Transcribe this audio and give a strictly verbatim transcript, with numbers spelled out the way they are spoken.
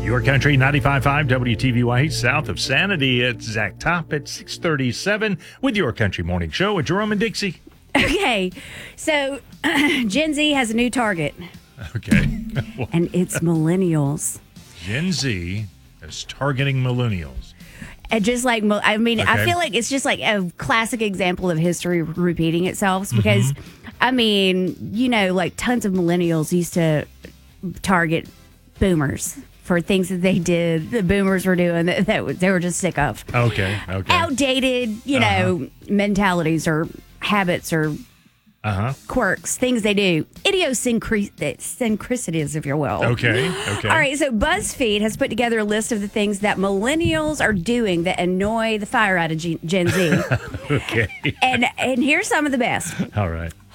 Your Country ninety-five point five W T V Y, south of Sanity. It's Zach Top at six thirty-seven with Your Country Morning Show with Jerome and Dixie. Okay, so Gen Z has a new target. Okay. And it's millennials. Gen Z is targeting millennials. And just like, I mean, Okay. I feel like it's just like a classic example of history repeating itself because, mm-hmm. I mean, you know, like tons of millennials used to target boomers for things that they did, the boomers were doing that, that they were just sick of. Okay, okay. Outdated, you Uh-huh. know, mentalities or habits or Uh-huh. quirks, things they do, idiosyncrasies, if you will. Okay, okay. All right, so BuzzFeed has put together a list of the things that millennials are doing that annoy the fire out of Gen, Gen Z. Okay. and and here's some of the best. All right.